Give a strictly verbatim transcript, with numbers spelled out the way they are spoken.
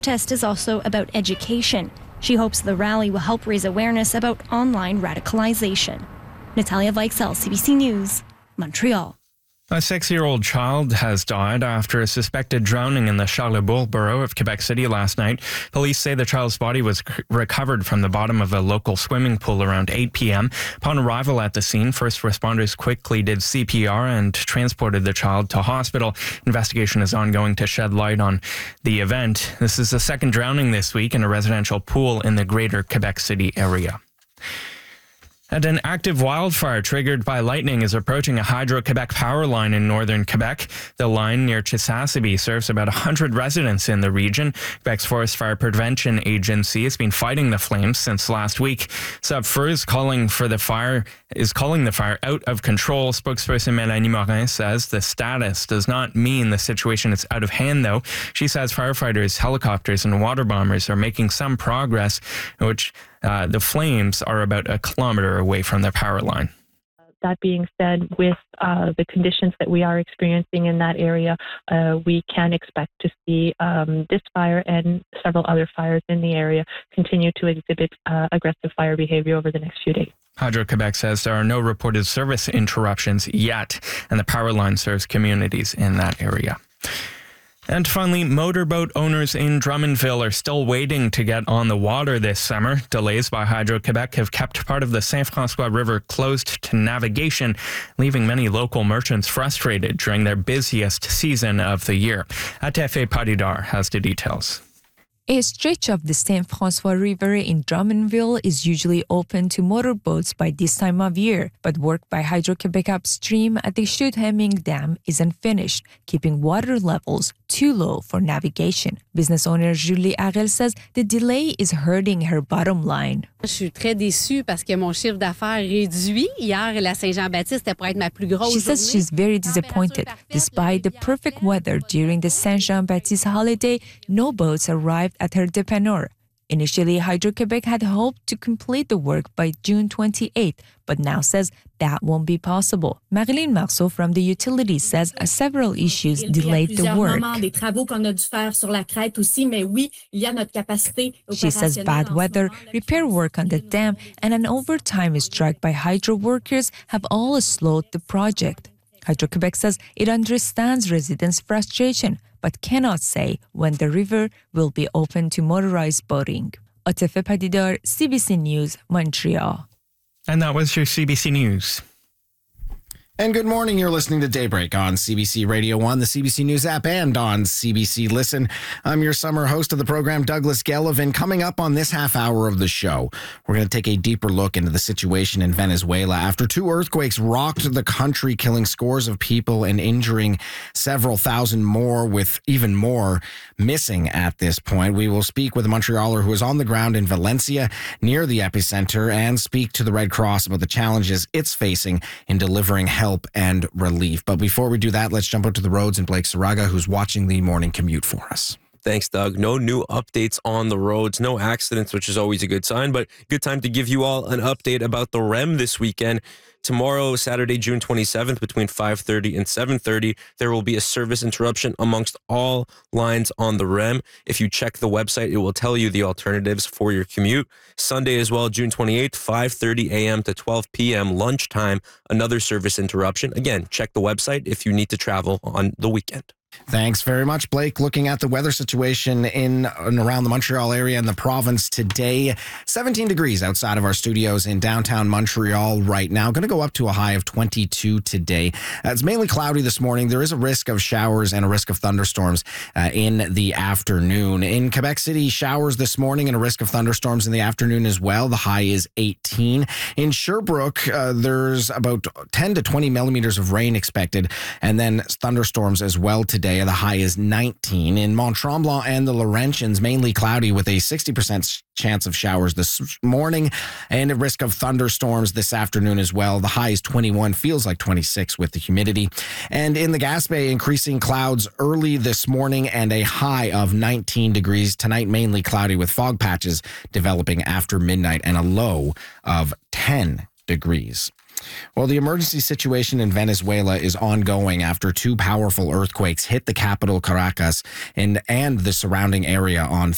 Protest is also about education. She hopes the rally will help raise awareness about online radicalization. Natalia Weichsel, C B C News, Montreal. A six-year-old child has died after a suspected drowning in the Charlebourg borough of Quebec City last night. Police say the child's body was c- recovered from the bottom of a local swimming pool around eight p.m. Upon arrival at the scene, first responders quickly did C P R and transported the child to hospital. Investigation is ongoing to shed light on the event. This is the second drowning this week in a residential pool in the greater Quebec City area. And an active wildfire triggered by lightning is approaching a Hydro-Quebec power line in northern Quebec. The line near Chisasibi serves about one hundred residents in the region. Quebec's Forest Fire Prevention Agency has been fighting the flames since last week. Subfer is calling for the fire is calling the fire out of control. Spokesperson Mélanie Morin says the status does not mean the situation is out of hand, though. She says firefighters, helicopters, and water bombers are making some progress, which Uh, the flames are about a kilometer away from the power line. That being said, with uh, the conditions that we are experiencing in that area, uh, we can expect to see um, this fire and several other fires in the area continue to exhibit uh, aggressive fire behavior over the next few days. Hydro-Quebec says there are no reported service interruptions yet, and the power line serves communities in that area. And finally, motorboat owners in Drummondville are still waiting to get on the water this summer. Delays by Hydro-Quebec have kept part of the Saint-François River closed to navigation, leaving many local merchants frustrated during their busiest season of the year. Atefe Padidar has the details. A stretch of the Saint Francois River in Drummondville is usually open to motorboats by this time of year, but work by Hydro-Quebec upstream at the Chute-Hemming Dam isn't finished, keeping water levels too low for navigation. Business owner Julie Harel says the delay is hurting her bottom line. Je suis très déçue parce que mon chiffre d'affaires réduit. Hier, la Saint-Jean-Baptiste était pour être ma plus grosse She says she's very disappointed. Despite the perfect weather during the Saint-Jean-Baptiste holiday, no boats arrived at her dépanneur. Initially, Hydro-Quebec had hoped to complete the work by June twenty-eighth, but now says that won't be possible. Marilyn Marceau from the utilities says uh, several issues delayed the work. She says bad weather, repair work on the dam, and an overtime strike by hydro workers have all slowed the project. Hydro-Quebec says it understands residents' frustration, but cannot say when the river will be open to motorized boating. Atefe Padidar, C B C News, Montreal. And that was your C B C News. And good morning. You're listening to Daybreak on C B C Radio one, the C B C News app, and on C B C Listen. I'm your summer host of the program, Douglas Gellivan. Coming up on this half hour of the show, we're going to take a deeper look into the situation in Venezuela after two earthquakes rocked the country, killing scores of people and injuring several thousand more, with even more missing at this point. We will speak with a Montrealer who is on the ground in Valencia near the epicenter and speak to the Red Cross about the challenges it's facing in delivering help and relief. But before we do that, let's jump out to the roads and Blake Saraga, who's watching the morning commute for us. Thanks, Doug. No new updates on the roads, no accidents, which is always a good sign, but good time to give you all an update about the R E M this weekend. Tomorrow, Saturday, June twenty-seventh, between five thirty and seven thirty, there will be a service interruption amongst all lines on the R E M. If you check the website, it will tell you the alternatives for your commute. Sunday as well, June twenty-eighth, five thirty a.m. to twelve p.m. lunchtime, another service interruption. Again, check the website if you need to travel on the weekend. Thanks very much, Blake. Looking at the weather situation in and around the Montreal area and the province today, seventeen degrees outside of our studios in downtown Montreal right now. Going to go up to a high of twenty-two today. Uh, it's mainly cloudy this morning. There is a risk of showers and a risk of thunderstorms uh, in the afternoon. In Quebec City, showers this morning and a risk of thunderstorms in the afternoon as well. The high is eighteen. In Sherbrooke, uh, there's about ten to twenty millimeters of rain expected, and then thunderstorms as well today. The high is nineteen. In Mont-Tremblant and the Laurentians, mainly cloudy with a sixty percent chance of showers this morning and a risk of thunderstorms this afternoon as well. The high is twenty-one, feels like twenty-six with the humidity. And in the Gaspé, increasing clouds early this morning and a high of nineteen degrees. Tonight, mainly cloudy with fog patches developing after midnight and a low of ten degrees. Well, the emergency situation in Venezuela is ongoing after two powerful earthquakes hit the capital, Caracas, and, and the surrounding area on